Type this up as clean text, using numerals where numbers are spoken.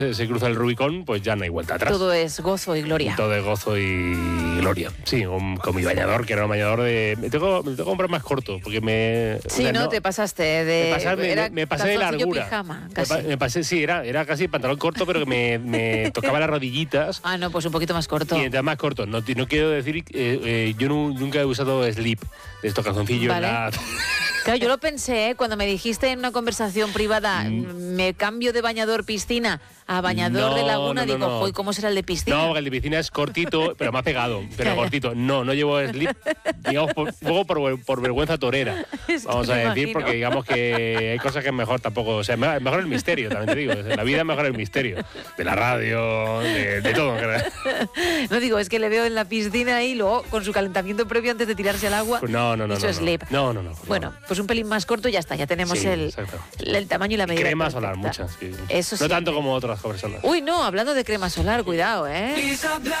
se cruza el Rubicón, pues ya no hay vuelta atrás. Todo es gozo y gloria. Todo es gozo y gloria. Sí, con mi bañador, que era un bañador de... Me tengo que comprar más corto, porque me... Sí, o sea, te pasaste de... Me pasé de largura. Pijama, casi. Me pasé, sí, era casi pantalón corto, pero que me tocaba las rodillitas. Ah, no, pues un poquito más corto. Y entonces más corto. No quiero decir... yo nunca he usado slip, de estos calzoncillos. Vale. Claro, yo lo pensé, cuando me dijiste en una conversación privada, me cambio de bañador piscina a bañador de laguna, digo, uy, ¿cómo será el de piscina? No, el de piscina es cortito, pero más pegado, pero cortito. No llevo slip, digamos, por vergüenza torera, vamos a decir, porque digamos que hay cosas que es mejor tampoco, o sea, mejor el misterio, también te digo, en la vida es mejor el misterio, de la radio, de todo. No digo, es que le veo en la piscina y luego con su calentamiento previo antes de tirarse al agua. No. Eso slip. No. Bueno, pues un pelín más corto y ya está, ya tenemos sí, el tamaño y la medida. Crema solar, muchas. Sí. Eso sí. No tanto como otras personas. Uy, no, hablando de crema solar, cuidado, ¿eh?